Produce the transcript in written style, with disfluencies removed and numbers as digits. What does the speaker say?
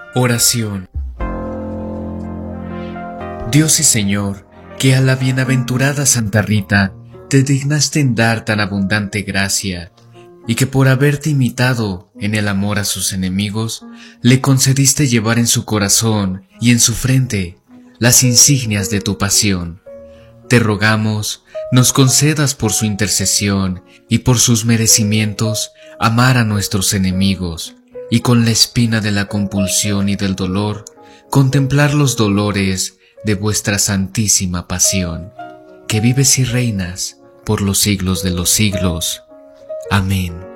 Oración. Dios y Señor, que a la bienaventurada Santa Rita te dignaste en dar tan abundante gracia, y que por haberte imitado en el amor a sus enemigos, le concediste llevar en su corazón y en su frente las insignias de tu pasión. Te rogamos, nos concedas por su intercesión y por sus merecimientos amar a nuestros enemigos, y con la espina de la compulsión y del dolor, contemplar los dolores de vuestra santísima pasión, que vives y reinas por los siglos de los siglos. Amén.